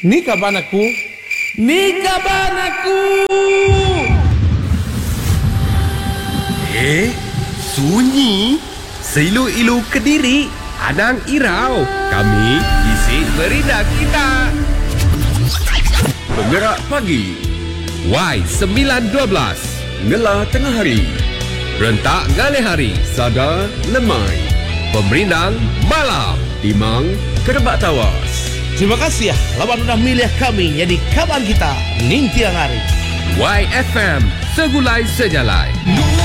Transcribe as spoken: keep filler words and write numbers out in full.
Ni kaban aku. Ni kaban aku. Eh, sunyi. Seilu-ilu Kediri, Anang Irau. Kami isi berita kita. Penggerak pagi. Y sembilan dua belas. Ngela tengah hari. Rentak ngalih hari. Sada lemai. Pemerindang malam. Timang kerebak tawas. Terima kasih ya, lawan sudah milih kami jadi kawan kita ning tiang hari. Y F M, segulai sejalai.